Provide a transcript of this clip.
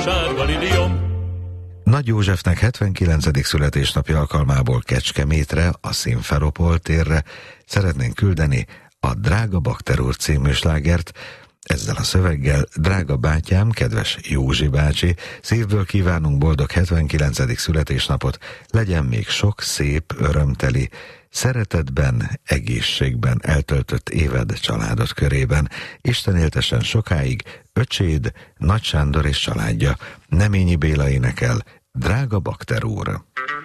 sárga liliom. Nagy Józsefnek 79. születésnapja alkalmából Kecskemétre, a Színferopol térre szeretnénk küldeni a Drága Bakter úr című slágert. Ezzel a szöveggel: drága bátyám, kedves Józsi bácsi, szívből kívánunk boldog 79. születésnapot, legyen még sok szép, örömteli, szeretetben, egészségben eltöltött éved családod körében. Isten éltessen sokáig öcséd, Nagy Sándor és családja. Neményi Béla énekel, Drága Bakter úr.